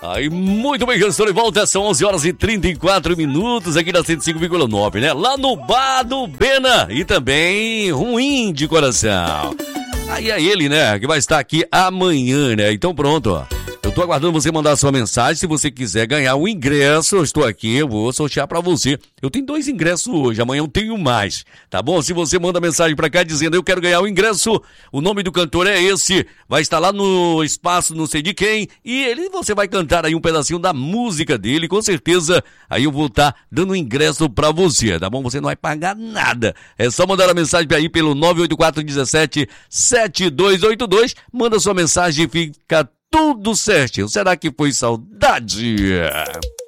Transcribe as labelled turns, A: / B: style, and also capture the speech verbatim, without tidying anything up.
A: Aí, muito bem, estou de volta, são onze horas e trinta e quatro minutos aqui na cento e cinco vírgula nove, né? Lá no Bar do Bena e também Ruim de Coração. Aí é ele, né, que vai estar aqui amanhã, né? Então pronto, ó. Eu tô aguardando você mandar a sua mensagem. Se você quiser ganhar o ingresso, eu estou aqui, eu vou sortear pra você. Eu tenho dois ingressos hoje, amanhã eu tenho mais, tá bom? Se você manda mensagem pra cá dizendo eu quero ganhar o ingresso, o nome do cantor é esse, vai estar lá no espaço não sei de quem, e ele, você vai cantar aí um pedacinho da música dele, com certeza, aí eu vou estar dando o ingresso pra você, tá bom? Você não vai pagar nada, é só mandar a mensagem aí pelo nove oito quatro um sete sete dois oito dois, manda sua mensagem e fica tudo certinho. Será que foi saudade?